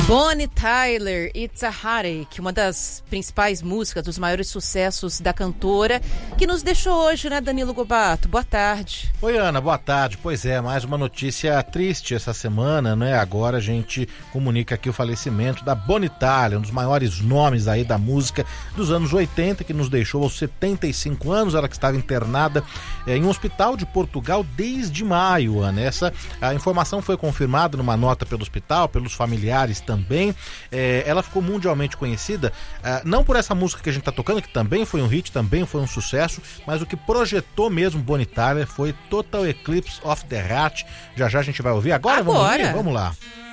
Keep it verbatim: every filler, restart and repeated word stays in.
Bonnie Tyler, It's a Heartache, uma das principais músicas, dos maiores sucessos da cantora, que nos deixou hoje, né, Danilo Gobato? Boa tarde. Oi, Ana, boa tarde. Pois é, mais uma notícia triste essa semana, né? Agora a gente comunica aqui o falecimento da Bonnie Tyler, um dos maiores nomes aí da música dos anos oitenta, que nos deixou aos setenta e cinco anos, ela que estava internada é, em um hospital de Portugal desde maio, Ana. Essa a informação foi confirmada numa nota pelo hospital, pelos familiares também. Também, é, ela ficou mundialmente conhecida, é, não por essa música que a gente tá tocando, que também foi um hit, também foi um sucesso, mas o que projetou mesmo Bonnie Tyler foi Total Eclipse of the Heart. Já já a gente vai ouvir. Agora, Agora. vamos ouvir? Vamos lá.